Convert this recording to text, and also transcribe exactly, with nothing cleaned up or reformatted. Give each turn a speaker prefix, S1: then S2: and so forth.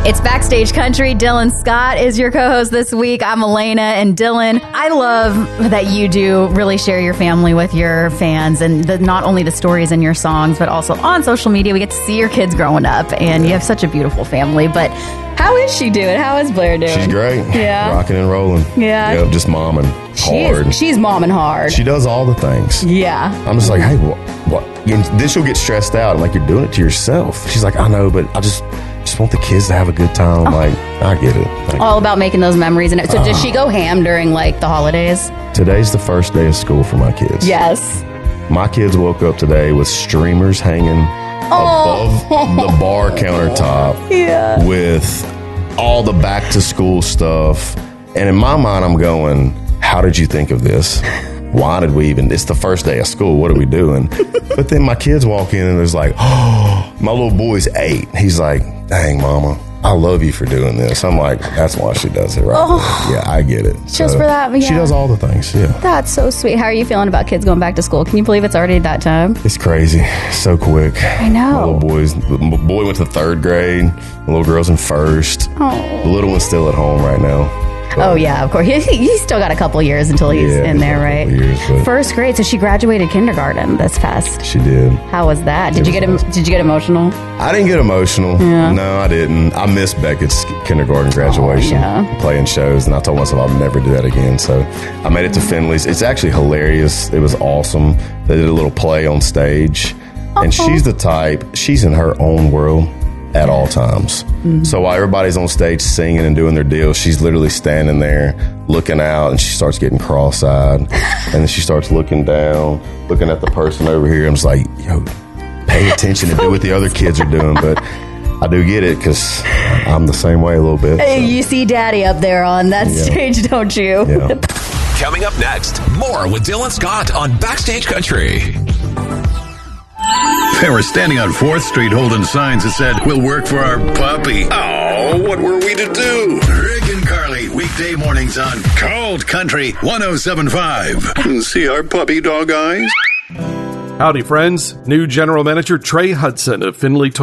S1: It's Backstage Country. Dylan Scott is your co-host this week. I'm Elena, and Dylan, I love that you do really share your family with your fans, and the, not only the stories in your songs, but also on social media. We get to see your kids growing up, and you have such a beautiful family. But how is she doing? How is Blair doing?
S2: She's great.
S1: Yeah.
S2: Rocking and rolling.
S1: Yeah.
S2: Yep, just momming hard.
S1: She's, she's momming hard.
S2: She does all the things.
S1: Yeah.
S2: I'm just like, hey, what? what? And then she'll get stressed out. I'm like, you're doing it to yourself. She's like, I know, but I just... just want the kids to have a good time.
S1: Oh.
S2: Like, I get it. Like,
S1: all about making those memories. And so, uh, does she go ham during like the holidays?
S2: Today's the first day of school for my kids.
S1: Yes.
S2: My kids woke up today with streamers hanging oh. above the bar countertop.
S1: Yeah.
S2: With all the back to school stuff. And in my mind, I'm going, how did you think of this? Why did we even? It's the first day of school. What are we doing? But then my kids walk in and there's like, oh, my little boy's eight. He's like, dang, mama, I love you for doing this. I'm like, that's why she does it, right? Oh, yeah, I get it.
S1: Just so for that, yeah.
S2: She does all the things, yeah.
S1: That's so sweet. How are you feeling about kids going back to school? Can you believe it's already that time?
S2: It's crazy. So quick.
S1: I know.
S2: My little boy's, my boy went to third grade. The little girl's in first.
S1: Oh.
S2: The little one's still at home right now.
S1: Oh, yeah, of course. He, he's still got a couple years until he's
S2: yeah,
S1: in there, right?
S2: Years,
S1: First grade. So she graduated kindergarten this fest.
S2: She did.
S1: How was that? Did it you get awesome. Did you get emotional?
S2: I didn't get emotional.
S1: Yeah.
S2: No, I didn't. I missed Beckett's kindergarten graduation,
S1: oh, yeah.
S2: playing shows, and I told myself I'll never do that again. So I made it to Finley's. It's actually hilarious. It was awesome. They did a little play on stage, uh-huh. and she's the type, she's in her own world at all times. Mm-hmm. So while everybody's on stage singing and doing their deal, she's literally standing there looking out, and she starts getting cross-eyed. And then she starts looking down, looking at the person over here. I'm just like, yo, pay attention and do what the other kids are doing. But I do get it because I'm the same way a little bit.
S1: Hey,
S2: so.
S1: You see Daddy up there on that yeah. stage, don't you?
S2: Yeah.
S3: Coming up next, more with Dylan Scott on Backstage Country.
S4: They were standing on fourth Street holding signs that said, we'll work for our puppy. Oh, what were we to do? Rick and Carly, weekday mornings on Cold Country one oh seven point five. See our puppy dog eyes?
S5: Howdy, friends. New General Manager Trey Hudson of Findlay Toyota